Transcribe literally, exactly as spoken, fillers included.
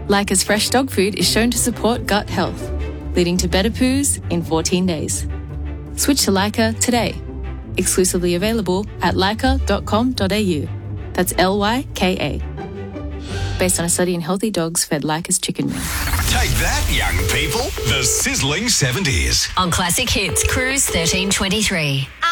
Lyca's fresh dog food is shown to support gut health, leading to better poos in fourteen days. Switch to Lyca today. Exclusively available at lyca dot com dot a u. That's L Y K A. Based on a study in healthy dogs fed Lyca's chicken meal. Take that, young people. The Sizzling seventies. On Classic Hits, Cruise thirteen twenty-three.